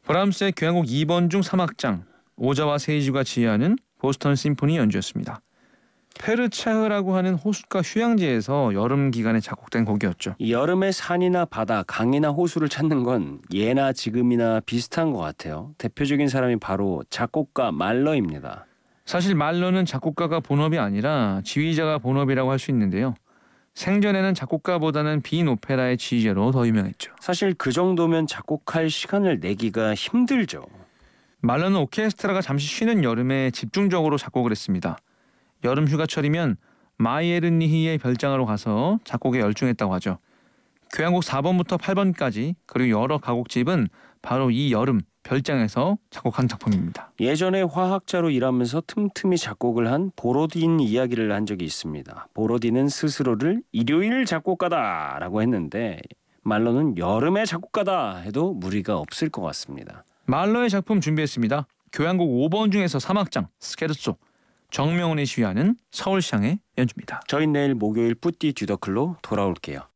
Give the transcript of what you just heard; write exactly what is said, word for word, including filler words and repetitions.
브람스의 교향곡 이 번 중 삼 악장, 오자와 세이지가 지휘하는 보스턴 심포니 연주였습니다. 페르차흐라고 하는 호숫가 휴양지에서 여름 기간에 작곡된 곡이었죠. 여름에 산이나 바다, 강이나 호수를 찾는 건 예나 지금이나 비슷한 것 같아요. 대표적인 사람이 바로 작곡가 말러입니다. 사실 말러는 작곡가가 본업이 아니라 지휘자가 본업이라고 할 수 있는데요. 생전에는 작곡가보다는 빈 오페라의 지휘자로 더 유명했죠. 사실 그 정도면 작곡할 시간을 내기가 힘들죠. 말러는 오케스트라가 잠시 쉬는 여름에 집중적으로 작곡을 했습니다. 여름 휴가철이면 마이에르니히의 별장으로 가서 작곡에 열중했다고 하죠. 교향곡 사 번부터 팔 번까지 그리고 여러 가곡집은 바로 이 여름 별장에서 작곡한 작품입니다. 예전에 화학자로 일하면서 틈틈이 작곡을 한 보로딘 이야기를 한 적이 있습니다. 보로딘은 스스로를 일요일 작곡가다라고 했는데 말러는 여름의 작곡가다 해도 무리가 없을 것 같습니다. 말러의 작품 준비했습니다. 교향곡 오 번 중에서 삼 악장 스케르소, 정명훈이 지휘하는 서울시향의 연주입니다. 저희 내일 목요일 뿌띠 듀더클로 돌아올게요.